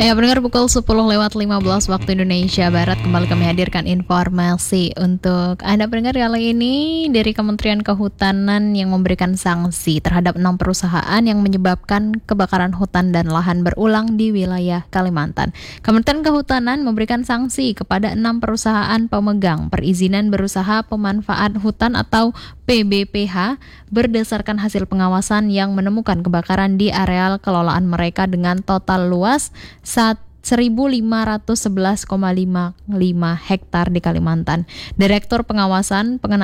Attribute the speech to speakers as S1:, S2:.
S1: Ya, pendengar pukul 10:15 waktu Indonesia Barat kembali kami hadirkan informasi untuk Anda pendengar kali ini dari Kementerian Kehutanan yang memberikan sanksi terhadap 6 perusahaan yang menyebabkan kebakaran hutan dan lahan berulang di wilayah Kalimantan. Kementerian Kehutanan memberikan sanksi kepada 6 perusahaan pemegang perizinan berusaha pemanfaat hutan atau PBPH berdasarkan hasil pengawasan yang menemukan kebakaran di areal kelolaan mereka dengan total luas 1.511,55 hektar di Kalimantan. Direktur Pengawasan Pengenaan